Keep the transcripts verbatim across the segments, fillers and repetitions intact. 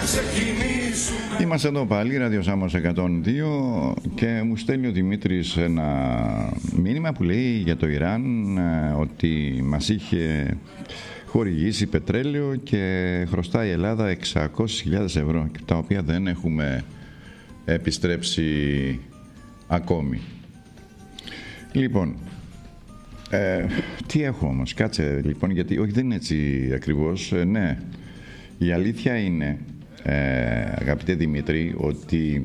Είμαστε εδώ πάλι, Ράδιο Σάμος εκατόν δύο, και μου στέλνει ο Δημήτρης ένα μήνυμα που λέει για το Ιράν ότι μας είχε χορηγήσει πετρέλαιο και χρωστάει η Ελλάδα εξακόσιες χιλιάδες ευρώ, τα οποία δεν έχουμε επιστρέψει ακόμη. Λοιπόν, ε, τι έχω όμως, κάτσε λοιπόν, γιατί όχι, δεν είναι έτσι ακριβώς. Ε, ναι, η αλήθεια είναι, ε, αγαπητέ Δημήτρη, ότι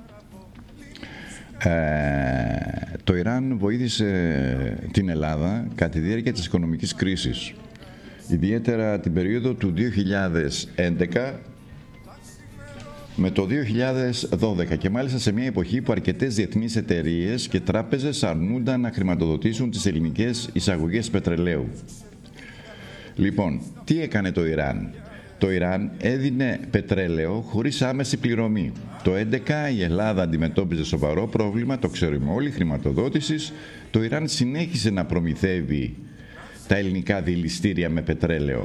ε, το Ιράν βοήθησε την Ελλάδα κατά τη διάρκεια της οικονομικής κρίσης, ιδιαίτερα την περίοδο του δύο χιλιάδες έντεκα με το δύο χιλιάδες δώδεκα, και μάλιστα σε μια εποχή που αρκετές διεθνείς εταιρείες και τράπεζες αρνούνταν να χρηματοδοτήσουν τις ελληνικές εισαγωγές πετρελαίου. Λοιπόν, τι έκανε το Ιράν? Το Ιράν έδινε πετρέλαιο χωρίς άμεση πληρωμή. Το έντεκα η Ελλάδα αντιμετώπιζε σοβαρό πρόβλημα, το ξέρουμε όλοι, χρηματοδότησης. Το Ιράν συνέχισε να προμηθεύει τα ελληνικά δηληστήρια με πετρέλαιο.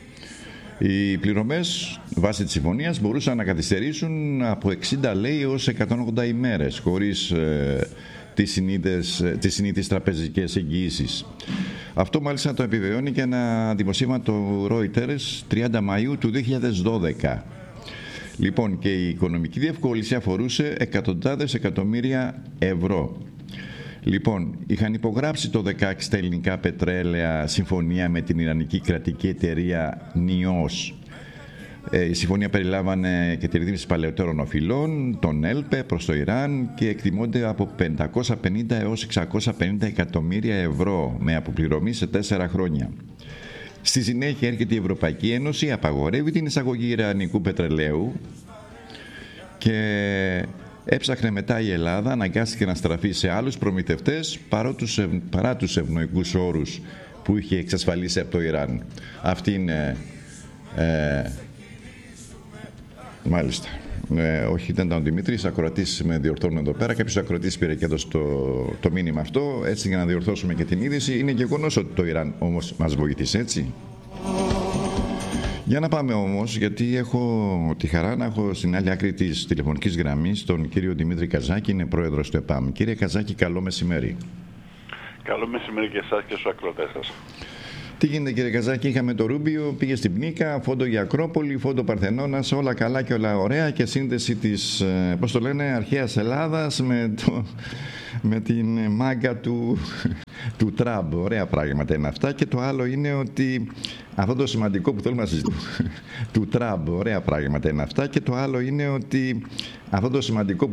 Οι πληρωμές βάσει της συμφωνίας μπορούσαν να καθυστερήσουν από εξήντα, λέει, έως εκατόν ογδόντα ημέρες, χωρίς ε, τις, συνήθες, τις συνήθεις τραπεζικές εγγυήσεις. Αυτό μάλιστα το επιβεβαιώνει και ένα δημοσίευμα του Reuters τριάντα Μαΐου του δύο χιλιάδες δώδεκα. Λοιπόν, και η οικονομική διευκόλυνση αφορούσε εκατοντάδες εκατομμύρια ευρώ. Λοιπόν, είχαν υπογράψει το δεκαέξι τα ελληνικά πετρέλαια συμφωνία με την Ιρανική κρατική εταιρεία Νιός. Ε, η συμφωνία περιλάμβανε και τη ρύθμιση παλαιότερων οφειλών, τον ΕΛΠΕ προς το Ιράν, και εκτιμώνται από πεντακόσια πενήντα έως εξακόσια πενήντα εκατομμύρια ευρώ με αποπληρωμή σε τέσσερα χρόνια. Στη συνέχεια έρχεται η Ευρωπαϊκή Ένωση, απαγορεύει την εισαγωγή ιρανικού πετρελαίου και έψαχνε μετά η Ελλάδα, αναγκάστηκε να στραφεί σε άλλους προμηθευτές παρά τους, ευ... παρά τους ευνοϊκούς όρους που είχε εξασφαλίσει από το Ιράν. Αυτή είναι... Ε, μάλιστα. Ε, όχι, δεν ήταν ο Δημήτρης, ακροατής με διορθώνουν εδώ πέρα. Κάποιος ακροατής πήρε και έδωσε το, το μήνυμα αυτό, έτσι, για να διορθώσουμε και την είδηση. Είναι γεγονός ότι το Ιράν όμως μας βοήθησε, έτσι. Για να πάμε όμως, γιατί έχω τη χαρά να έχω στην άλλη άκρη της τηλεφωνικής γραμμής τον κύριο Δημήτρη Καζάκη, είναι πρόεδρος του ΕΠΑΜ. Κύριε Καζάκη, καλό μεσημέρι. Καλό μεσημέρι και εσάς και στους ακροατές σας. Τι γίνεται, κύριε Καζάκη? Είχαμε το Ρούμπιο, πήγε στην Πνίκα, φόντο για Ακρόπολη, φόντο Παρθενώνας, όλα καλά και όλα ωραία, και σύνδεση της, πώς το λένε, αρχαίας Ελλάδας με, το, με την μάγκα του, του Τραμπ. Ωραία πράγματα είναι αυτά. Και το άλλο είναι ότι αυτό το σημαντικό που θέλουμε να συζητήσουμε του Τραμπ, ωραία πράγματα είναι αυτά. Και το άλλο είναι ότι αυτό το σημαντικό που